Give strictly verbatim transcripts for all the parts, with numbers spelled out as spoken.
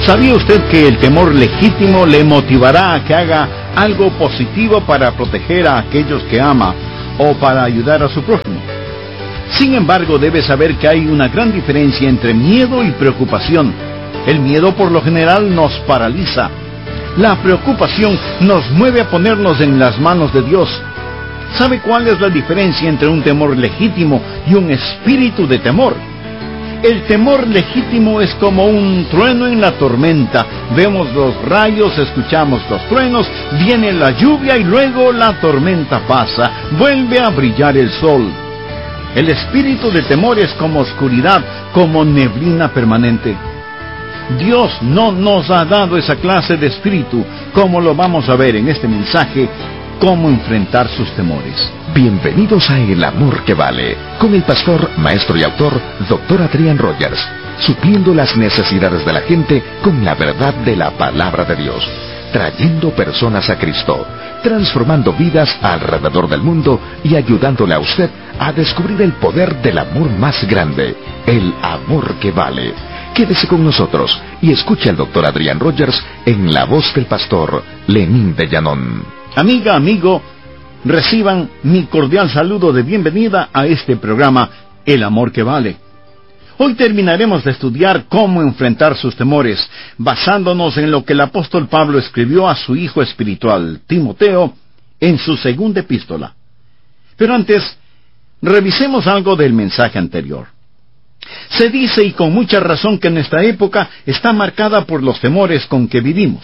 ¿Sabía usted que el temor legítimo le motivará a que haga algo positivo para proteger a aquellos que ama o para ayudar a su prójimo? Sin embargo, debe saber que hay una gran diferencia entre miedo y preocupación. El miedo por lo general nos paraliza. La preocupación nos mueve a ponernos en las manos de Dios. ¿Sabe cuál es la diferencia entre un temor legítimo y un espíritu de temor? El temor legítimo es como un trueno en la tormenta. Vemos los rayos, escuchamos los truenos, viene la lluvia y luego la tormenta pasa, vuelve a brillar el sol. El espíritu de temor es como oscuridad, como neblina permanente. Dios no nos ha dado esa clase de espíritu, como lo vamos a ver en este mensaje, cómo enfrentar sus temores. Bienvenidos a El Amor que Vale, con el pastor, maestro y autor, doctor Adrián Rogers, supliendo las necesidades de la gente con la verdad de la palabra de Dios, trayendo personas a Cristo, transformando vidas alrededor del mundo y ayudándole a usted a descubrir el poder del amor más grande, el amor que vale. Quédese con nosotros y escuche al doctor Adrián Rogers en la voz del pastor Lenín de Llanón. Amiga, amigo, reciban mi cordial saludo de bienvenida a este programa, El Amor que Vale. Hoy terminaremos de estudiar cómo enfrentar sus temores, basándonos en lo que el apóstol Pablo escribió a su hijo espiritual, Timoteo, en su segunda epístola. Pero antes, revisemos algo del mensaje anterior. Se dice, y con mucha razón, que nuestra época está marcada por los temores con que vivimos.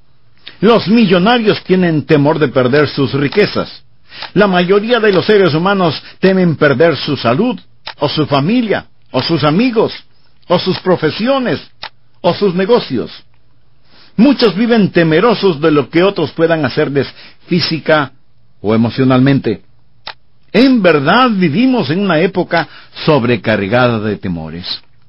Los millonarios tienen temor de perder sus riquezas. La mayoría de los seres humanos temen perder su salud, o su familia, o sus amigos, o sus profesiones, o sus negocios. Muchos viven temerosos de lo que otros puedan hacerles física o emocionalmente. En verdad vivimos en una época sobrecargada de temores.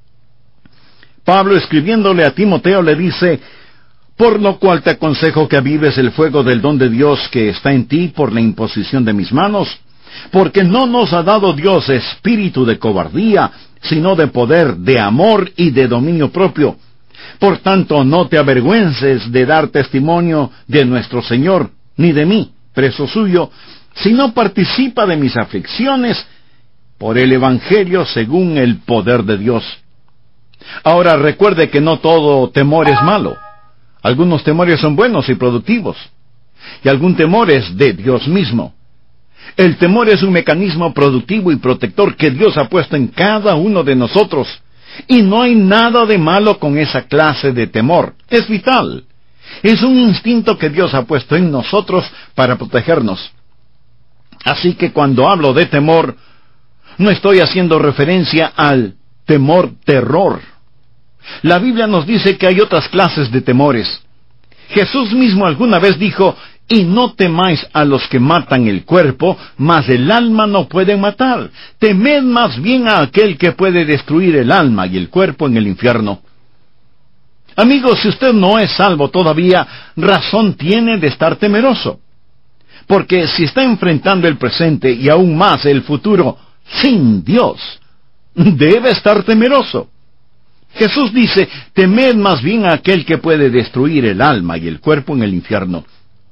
Pablo, escribiéndole a Timoteo, le dice: por lo cual te aconsejo que avives el fuego del don de Dios que está en ti por la imposición de mis manos, porque no nos ha dado Dios espíritu de cobardía, sino de poder, de amor y de dominio propio. Por tanto, no te avergüences de dar testimonio de nuestro Señor, ni de mí, preso suyo, sino participa de mis aflicciones por el Evangelio según el poder de Dios. Ahora recuerde que no todo temor es malo. Algunos temores son buenos y productivos, y algún temor es de Dios mismo. El temor es un mecanismo productivo y protector que Dios ha puesto en cada uno de nosotros, y no hay nada de malo con esa clase de temor. Es vital. Es un instinto que Dios ha puesto en nosotros para protegernos. Así que cuando hablo de temor, no estoy haciendo referencia al temor terror. La Biblia nos dice que hay otras clases de temores. Jesús mismo alguna vez dijo: y no temáis a los que matan el cuerpo, mas el alma no pueden matar. Temed más bien a aquel que puede destruir el alma y el cuerpo en el infierno. Amigos, si usted no es salvo todavía, razón tiene de estar temeroso. Porque si está enfrentando el presente y aún más el futuro sin Dios, debe estar temeroso. Jesús dice: temed más bien a aquel que puede destruir el alma y el cuerpo en el infierno.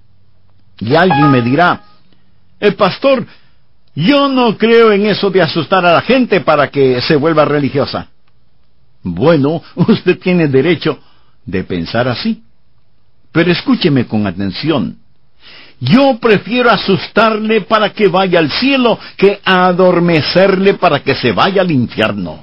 Y alguien me dirá: el pastor, yo no creo en eso de asustar a la gente para que se vuelva religiosa. Bueno, usted tiene derecho de pensar así. Pero escúcheme con atención. Yo prefiero asustarle para que vaya al cielo que adormecerle para que se vaya al infierno.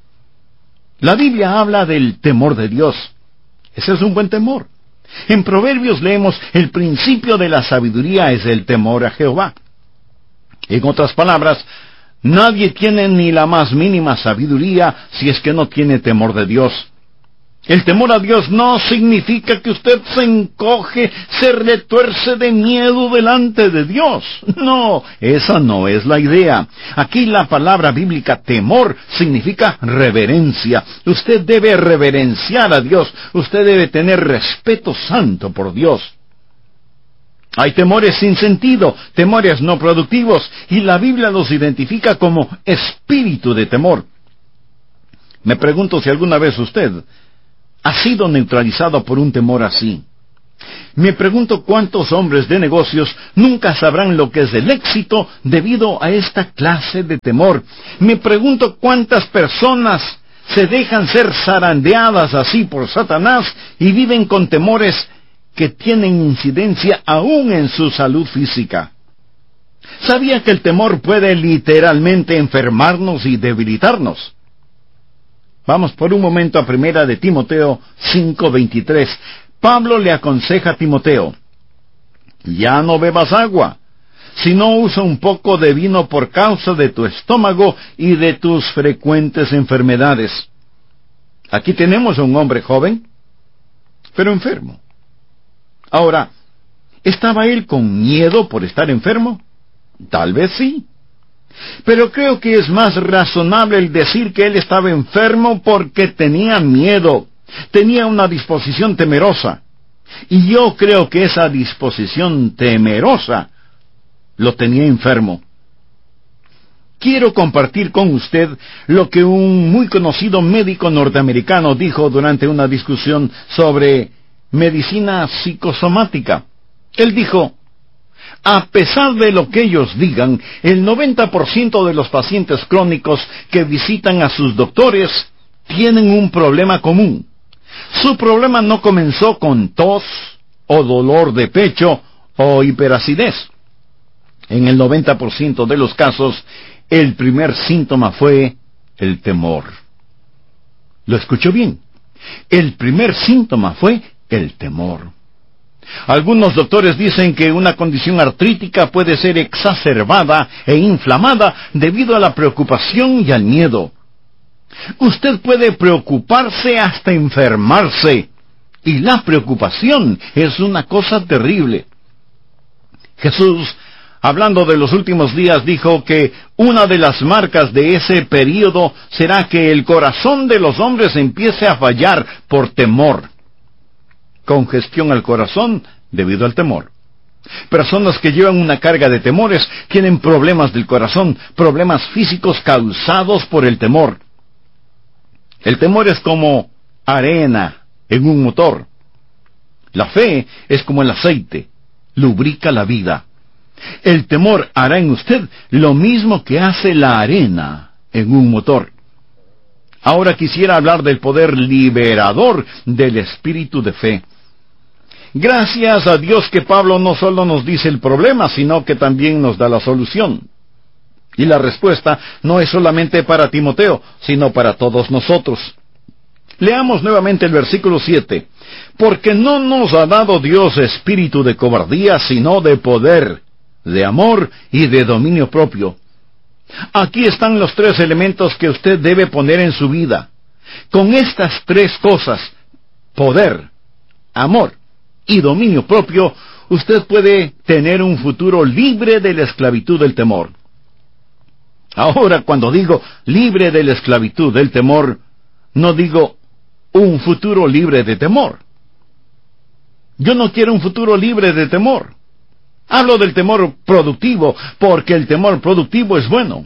La Biblia habla del temor de Dios. Ese es un buen temor. En Proverbios leemos: el principio de la sabiduría es el temor a Jehová. En otras palabras, nadie tiene ni la más mínima sabiduría si es que no tiene temor de Dios. El temor a Dios no significa que usted se encoge, se retuerce de miedo delante de Dios. No, esa no es la idea. Aquí la palabra bíblica temor significa reverencia. Usted debe reverenciar a Dios. Usted debe tener respeto santo por Dios. Hay temores sin sentido, temores no productivos, y la Biblia los identifica como espíritu de temor. Me pregunto si alguna vez usted ha sido neutralizado por un temor así. Me pregunto cuántos hombres de negocios nunca sabrán lo que es el éxito debido a esta clase de temor. Me pregunto cuántas personas se dejan ser zarandeadas así por Satanás y viven con temores que tienen incidencia aún en su salud física. ¿Sabía que el temor puede literalmente enfermarnos y debilitarnos? Vamos por un momento a primera de Timoteo cinco veintitrés. Pablo le aconseja a Timoteo: ya no bebas agua, sino usa un poco de vino por causa de tu estómago y de tus frecuentes enfermedades. Aquí tenemos a un hombre joven, pero enfermo. Ahora, ¿estaba él con miedo por estar enfermo? Tal vez sí. Pero creo que es más razonable el decir que él estaba enfermo porque tenía miedo, tenía una disposición temerosa. Y yo creo que esa disposición temerosa lo tenía enfermo. Quiero compartir con usted lo que un muy conocido médico norteamericano dijo durante una discusión sobre medicina psicosomática. Él dijo: a pesar de lo que ellos digan, el noventa por ciento de los pacientes crónicos que visitan a sus doctores tienen un problema común. Su problema no comenzó con tos, o dolor de pecho, o hiperacidez. En el noventa por ciento de los casos, el primer síntoma fue el temor. ¿Lo escuchó bien? El primer síntoma fue el temor. Algunos doctores dicen que una condición artrítica puede ser exacerbada e inflamada debido a la preocupación y al miedo. Usted puede preocuparse hasta enfermarse, y la preocupación es una cosa terrible. Jesús, hablando de los últimos días, dijo que una de las marcas de ese período será que el corazón de los hombres empiece a fallar por temor. Congestión al corazón debido al temor. Personas que llevan una carga de temores tienen problemas del corazón, problemas físicos causados por el temor. El temor es como arena en un motor. La fe es como el aceite, lubrica la vida. El temor hará en usted lo mismo que hace la arena en un motor. Ahora quisiera hablar del poder liberador del espíritu de fe. Gracias a Dios que Pablo no solo nos dice el problema, sino que también nos da la solución. Y la respuesta no es solamente para Timoteo, sino para todos nosotros. Leamos nuevamente el versículo siete. Porque no nos ha dado Dios espíritu de cobardía, sino de poder, de amor y de dominio propio. Aquí están los tres elementos que usted debe poner en su vida. Con estas tres cosas, poder, amor y dominio propio, usted puede tener un futuro libre de la esclavitud del temor. Ahora, cuando digo libre de la esclavitud del temor, no digo un futuro libre de temor. Yo no quiero un futuro libre de temor. Hablo del temor productivo, porque el temor productivo es bueno.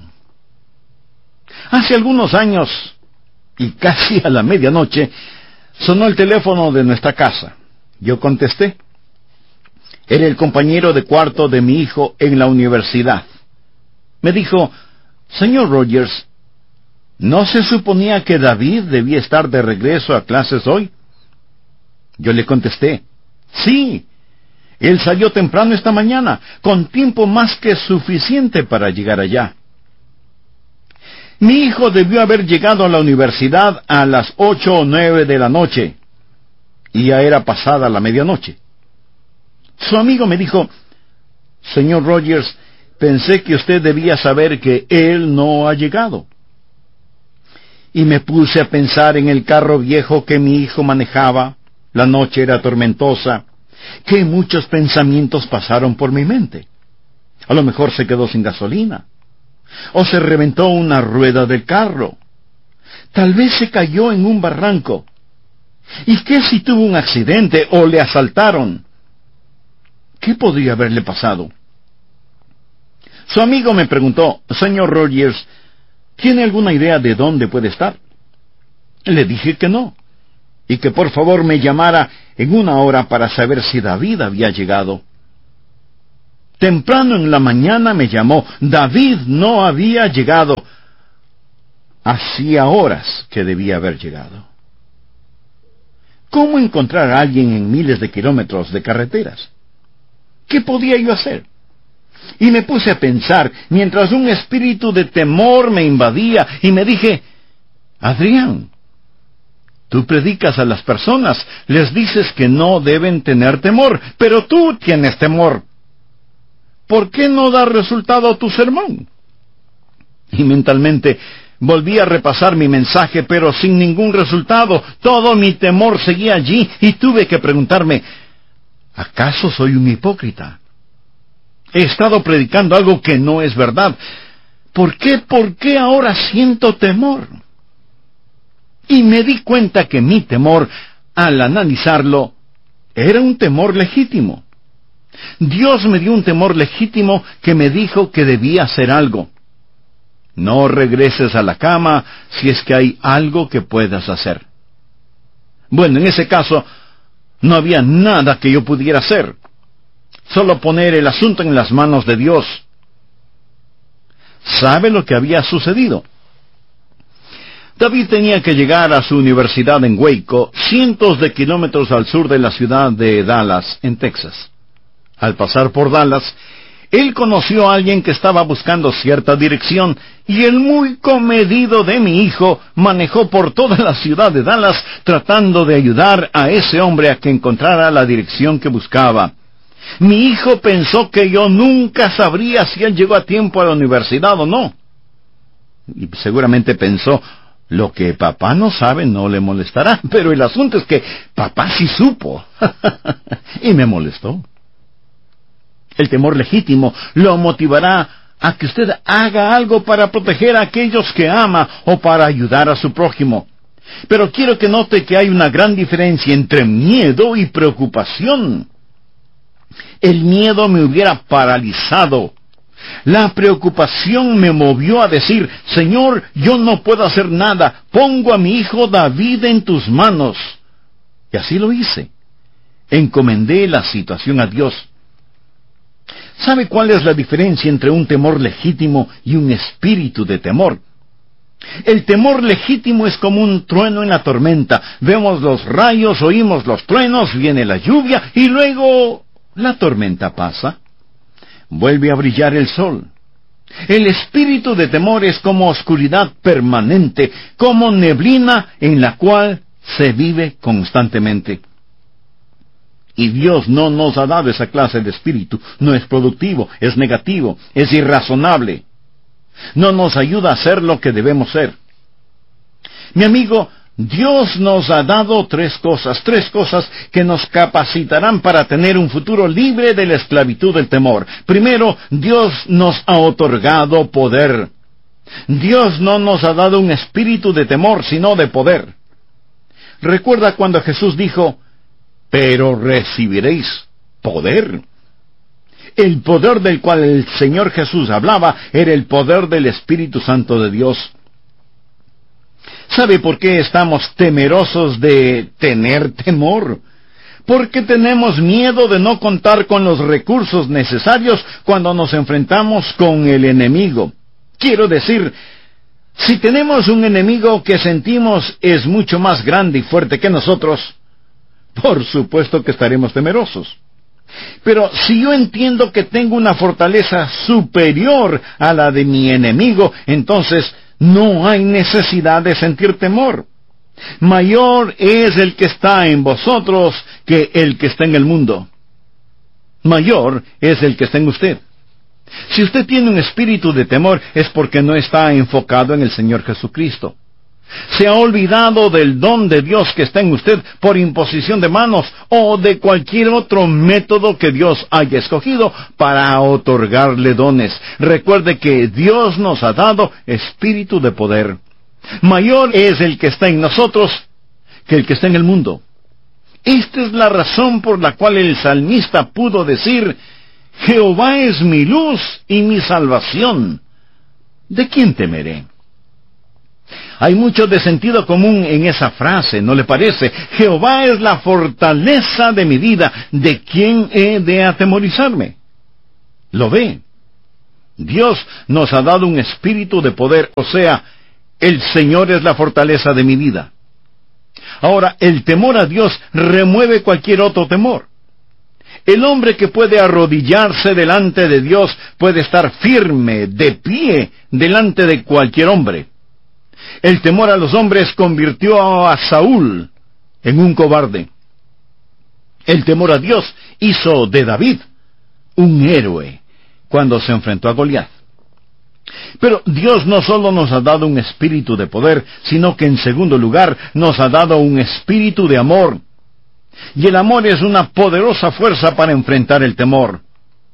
Hace algunos años, y casi a la medianoche, sonó el teléfono de nuestra casa. Yo contesté. Era el compañero de cuarto de mi hijo en la universidad. Me dijo: señor Rogers, ¿no se suponía que David debía estar de regreso a clases hoy? Yo le contesté: sí, él salió temprano esta mañana, con tiempo más que suficiente para llegar allá. Mi hijo debió haber llegado a la universidad a las ocho o nueve de la noche, y ya era pasada la medianoche. Su amigo me dijo: señor Rogers, pensé que usted debía saber que él no ha llegado. Y me puse a pensar en el carro viejo que mi hijo manejaba. La noche era tormentosa. Que muchos pensamientos pasaron por mi mente. A lo mejor se quedó sin gasolina. O se reventó una rueda del carro. Tal vez se cayó en un barranco. ¿Y qué si tuvo un accidente o le asaltaron? ¿Qué podría haberle pasado? Su amigo me preguntó: señor Rogers, ¿tiene alguna idea de dónde puede estar? Le dije que no. y que por favor me llamara en una hora para saber si David había llegado. Temprano en la mañana me llamó. David no había llegado. Hacía horas que debía haber llegado. ¿Cómo encontrar a alguien en miles de kilómetros de carreteras? ¿Qué podía yo hacer? Y me puse a pensar, mientras un espíritu de temor me invadía, y me dije, Adrián, tú predicas a las personas, les dices que no deben tener temor, pero tú tienes temor. ¿Por qué no da resultado tu sermón? Y mentalmente volví a repasar mi mensaje, pero sin ningún resultado. Todo mi temor seguía allí, y tuve que preguntarme, ¿acaso soy un hipócrita? He estado predicando algo que no es verdad. ¿Por qué, por qué ahora siento temor? Y me di cuenta que mi temor, al analizarlo, era un temor legítimo. Dios me dio un temor legítimo que me dijo que debía hacer algo. No regreses a la cama si es que hay algo que puedas hacer. Bueno, en ese caso, no había nada que yo pudiera hacer. Solo poner el asunto en las manos de Dios. ¿Sabe lo que había sucedido? David tenía que llegar a su universidad en Waco, cientos de kilómetros al sur de la ciudad de Dallas, en Texas. Al pasar por Dallas, él conoció a alguien que estaba buscando cierta dirección, y el muy comedido de mi hijo manejó por toda la ciudad de Dallas tratando de ayudar a ese hombre a que encontrara la dirección que buscaba. Mi hijo pensó que yo nunca sabría si él llegó a tiempo a la universidad o no. Y seguramente pensó, lo que papá no sabe no le molestará, pero el asunto es que papá sí supo. Y me molestó. El temor legítimo lo motivará a que usted haga algo para proteger a aquellos que ama o para ayudar a su prójimo. Pero quiero que note que hay una gran diferencia entre miedo y preocupación. El miedo me hubiera paralizado. La preocupación me movió a decir, Señor, yo no puedo hacer nada, pongo a mi hijo David en tus manos. Y así lo hice. Encomendé la situación a Dios. ¿Sabe cuál es la diferencia entre un temor legítimo y un espíritu de temor? El temor legítimo es como un trueno en la tormenta. Vemos los rayos, oímos los truenos, viene la lluvia y luego la tormenta pasa. Vuelve a brillar el sol. El espíritu de temor es como oscuridad permanente, como neblina en la cual se vive constantemente. Y Dios no nos ha dado esa clase de espíritu. No es productivo, es negativo, es irrazonable. No nos ayuda a ser lo que debemos ser. Mi amigo, Dios nos ha dado tres cosas, tres cosas que nos capacitarán para tener un futuro libre de la esclavitud del temor. Primero, Dios nos ha otorgado poder. Dios no nos ha dado un espíritu de temor, sino de poder. Recuerda cuando Jesús dijo, pero recibiréis poder. El poder del cual el Señor Jesús hablaba era el poder del Espíritu Santo de Dios. ¿Sabe por qué estamos temerosos de tener temor? Porque tenemos miedo de no contar con los recursos necesarios cuando nos enfrentamos con el enemigo. Quiero decir, si tenemos un enemigo que sentimos es mucho más grande y fuerte que nosotros, por supuesto que estaremos temerosos. Pero si yo entiendo que tengo una fortaleza superior a la de mi enemigo, entonces no hay necesidad de sentir temor. Mayor es el que está en vosotros que el que está en el mundo. Mayor es el que está en usted. Si usted tiene un espíritu de temor, es porque no está enfocado en el Señor Jesucristo. Se ha olvidado del don de Dios que está en usted por imposición de manos o de cualquier otro método que Dios haya escogido para otorgarle dones. Recuerde que Dios nos ha dado espíritu de poder. Mayor es el que está en nosotros que el que está en el mundo. Esta es la razón por la cual el salmista pudo decir, Jehová es mi luz y mi salvación. ¿De quién temeré? Hay mucho de sentido común en esa frase, ¿no le parece? Jehová es la fortaleza de mi vida. ¿De quién he de atemorizarme? ¿Lo ve? Dios nos ha dado un espíritu de poder, o sea, el Señor es la fortaleza de mi vida. Ahora, el temor a Dios remueve cualquier otro temor. El hombre que puede arrodillarse delante de Dios puede estar firme, de pie, delante de cualquier hombre. El temor a los hombres convirtió a Saúl en un cobarde. El temor a Dios hizo de David un héroe cuando se enfrentó a Goliat. Pero Dios no solo nos ha dado un espíritu de poder, sino que en segundo lugar nos ha dado un espíritu de amor. Y el amor es una poderosa fuerza para enfrentar el temor.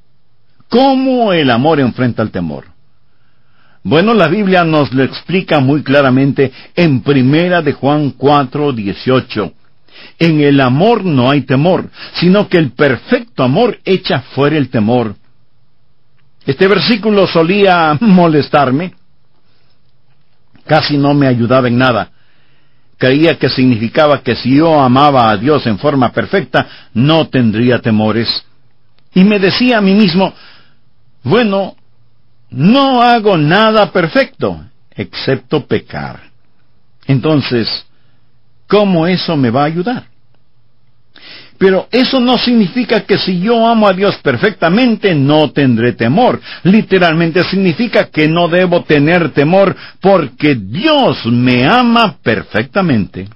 ¿Cómo el amor enfrenta el temor? Bueno, la Biblia nos lo explica muy claramente en Primera de Juan cuatro dieciocho. En el amor no hay temor, sino que el perfecto amor echa fuera el temor. Este versículo solía molestarme. Casi no me ayudaba en nada. Creía que significaba que si yo amaba a Dios en forma perfecta, no tendría temores. Y me decía a mí mismo, bueno, no hago nada perfecto, excepto pecar. Entonces, ¿cómo eso me va a ayudar? Pero eso no significa que si yo amo a Dios perfectamente, no tendré temor. Literalmente significa que no debo tener temor porque Dios me ama perfectamente.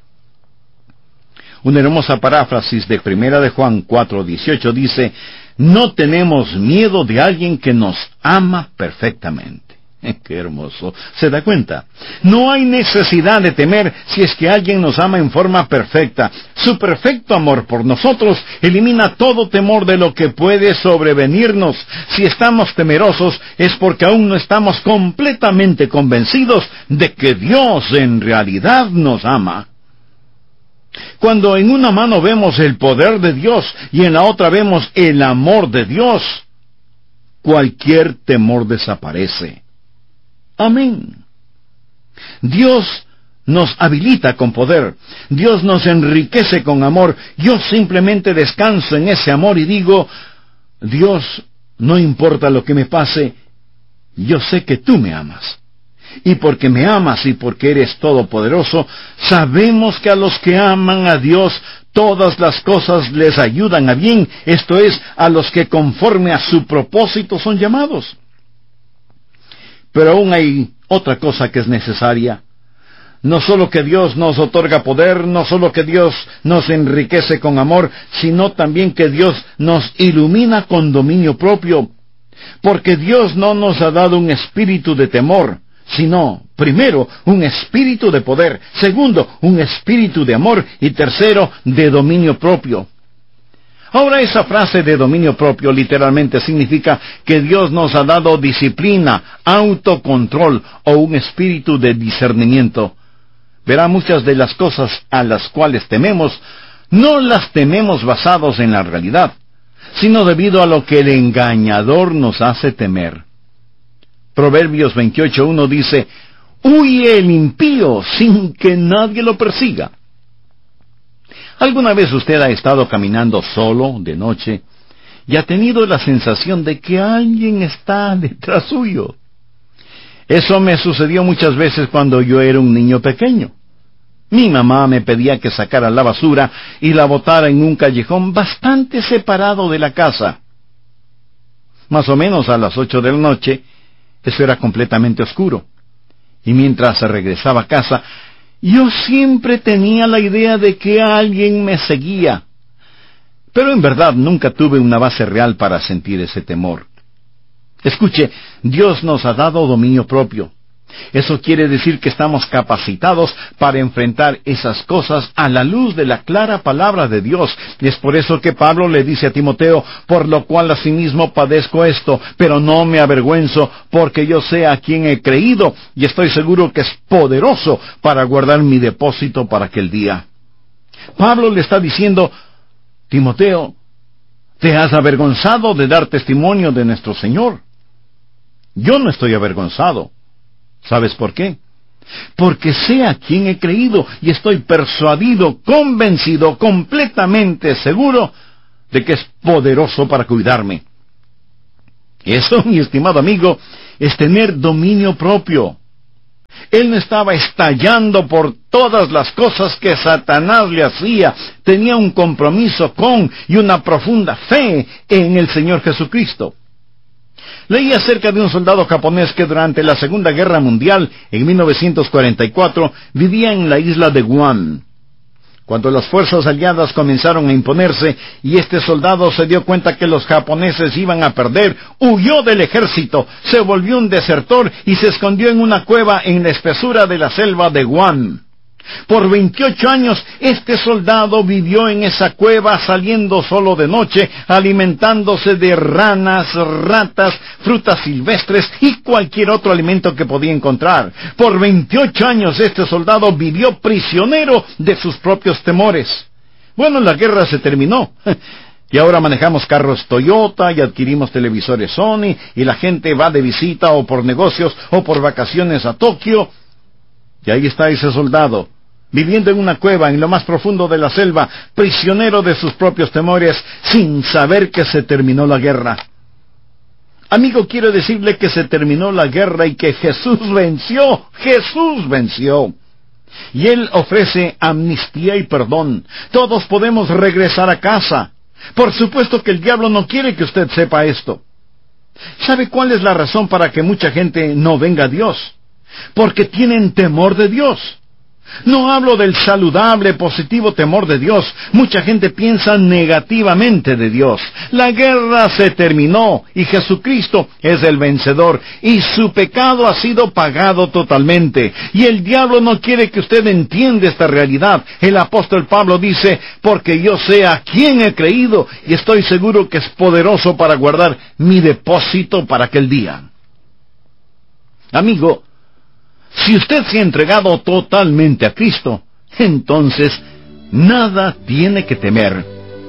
Una hermosa paráfrasis de Primera de Juan cuatro dieciocho dice, no tenemos miedo de alguien que nos ama perfectamente. ¡Qué hermoso! ¿Se da cuenta? No hay necesidad de temer si es que alguien nos ama en forma perfecta. Su perfecto amor por nosotros elimina todo temor de lo que puede sobrevenirnos. Si estamos temerosos es porque aún no estamos completamente convencidos de que Dios en realidad nos ama. Cuando en una mano vemos el poder de Dios y en la otra vemos el amor de Dios, cualquier temor desaparece. Amén. Dios nos habilita con poder. Dios nos enriquece con amor. Yo simplemente descanso en ese amor y digo, Dios, no importa lo que me pase, yo sé que tú me amas. Y porque me amas y porque eres todopoderoso, sabemos que a los que aman a Dios, todas las cosas les ayudan a bien, esto es, a los que conforme a su propósito son llamados. Pero aún hay otra cosa que es necesaria. No solo que Dios nos otorga poder, no solo que Dios nos enriquece con amor, sino también que Dios nos ilumina con dominio propio. Porque Dios no nos ha dado un espíritu de temor, sino, primero, un espíritu de poder, segundo, un espíritu de amor, y tercero, de dominio propio. Ahora, esa frase de dominio propio literalmente significa que Dios nos ha dado disciplina, autocontrol o un espíritu de discernimiento. Verá, muchas de las cosas a las cuales tememos, no las tememos basados en la realidad, sino debido a lo que el engañador nos hace temer. Proverbios veintiocho uno dice, huye el impío sin que nadie lo persiga. ¿Alguna vez usted ha estado caminando solo de noche y ha tenido la sensación de que alguien está detrás suyo? Eso me sucedió muchas veces cuando yo era un niño pequeño. Mi mamá me pedía que sacara la basura y la botara en un callejón bastante separado de la casa. Más o menos a las ocho de la noche, eso era completamente oscuro. Y mientras regresaba a casa, yo siempre tenía la idea de que alguien me seguía. Pero en verdad nunca tuve una base real para sentir ese temor. Escuche, Dios nos ha dado dominio propio. Eso quiere decir que estamos capacitados para enfrentar esas cosas a la luz de la clara palabra de Dios. Y es por eso que Pablo le dice a Timoteo, por lo cual asimismo padezco esto, pero no me avergüenzo, porque yo sé a quién he creído, y estoy seguro que es poderoso para guardar mi depósito para aquel día. Pablo le está diciendo, Timoteo, ¿te has avergonzado de dar testimonio de nuestro Señor? Yo no estoy avergonzado. ¿Sabes por qué? porque sé a quién he creído y estoy persuadido, convencido, completamente seguro de que es poderoso para cuidarme. Eso, mi estimado amigo, es tener dominio propio. Él no estaba estallando por todas las cosas que Satanás le hacía. Tenía un compromiso con y una profunda fe en el Señor Jesucristo. Leí acerca de un soldado japonés que durante la Segunda Guerra Mundial, en mil novecientos cuarenta y cuatro, vivía en la isla de Guam. Cuando las fuerzas aliadas comenzaron a imponerse y este soldado se dio cuenta que los japoneses iban a perder, huyó del ejército, se volvió un desertor y se escondió en una cueva en la espesura de la selva de Guam. Por veintiocho años este soldado vivió en esa cueva, saliendo solo de noche, alimentándose de ranas, ratas, frutas silvestres y cualquier otro alimento que podía encontrar. Por veintiocho años este soldado vivió prisionero de sus propios temores. Bueno, la guerra se terminó. Y ahora manejamos carros Toyota y adquirimos televisores Sony y la gente va de visita o por negocios o por vacaciones a Tokio. Y ahí está ese soldado, viviendo en una cueva en lo más profundo de la selva, prisionero de sus propios temores, sin saber que se terminó la guerra. Amigo, quiero decirle que se terminó la guerra y que Jesús venció. Jesús venció. Y Él ofrece amnistía y perdón. Todos podemos regresar a casa. Por supuesto que el diablo no quiere que usted sepa esto. ¿Sabe cuál es la razón para que mucha gente no venga a Dios? Porque tienen temor de Dios. No hablo del saludable, positivo temor de Dios. Mucha gente piensa negativamente de Dios. La guerra se terminó y Jesucristo es el vencedor y su pecado ha sido pagado totalmente. Y el diablo no quiere que usted entienda esta realidad. El apóstol Pablo dice, porque yo sé a quién he creído y estoy seguro que es poderoso para guardar mi depósito para aquel día. Amigo, si usted se ha entregado totalmente a Cristo, entonces nada tiene que temer.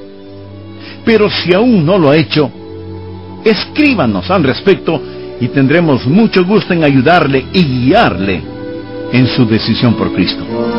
Pero si aún no lo ha hecho, escríbanos al respecto y tendremos mucho gusto en ayudarle y guiarle en su decisión por Cristo.